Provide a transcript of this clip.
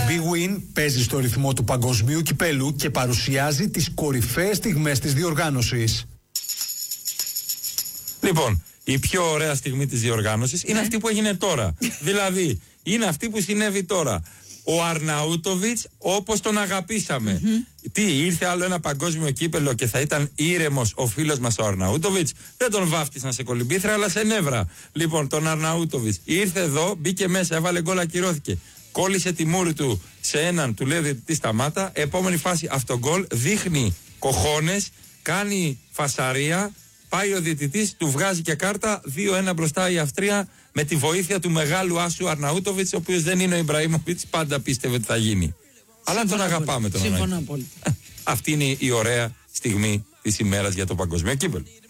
Big Win παίζει στο ρυθμό του παγκοσμίου κυπέλου και παρουσιάζει τις κορυφαίες στιγμές της διοργάνωσης. Λοιπόν, η πιο ωραία στιγμή της διοργάνωσης είναι αυτή που έγινε τώρα. Δηλαδή, είναι αυτή που συνέβη τώρα. Ο Αρναούτοβιτς όπως τον αγαπήσαμε. Τι, ήρθε άλλο ένα παγκόσμιο κύπελο και θα ήταν ήρεμος ο φίλος μας ο Αρναούτοβιτς? Δεν τον βάφτισαν σε κολυμπήθρα αλλά σε νεύρα. Λοιπόν, τον Αρναούτοβιτς ήρθε εδώ, μπήκε μέσα, έβαλε γκολ, ακυρώθηκε. Κόλλησε τη μούρη του σε έναν, του λέει διαιτητή σταμάτα. Επόμενη φάση αυτογκολ, δείχνει κοχώνες, κάνει φασαρία. Πάει ο διαιτητής, του βγάζει και κάρτα, 2-1 μπροστά η Αυστρία με τη βοήθεια του μεγάλου άσου Αρναούτοβιτς, ο οποίος δεν είναι ο Ιμπραήμοβιτς, πάντα πίστευε ότι θα γίνει. Αλλά τον αγαπάμε τον Αρναούτοβιτς. Αυτή είναι η ωραία στιγμή της ημέρας για το παγκοσμίο κύπελλο.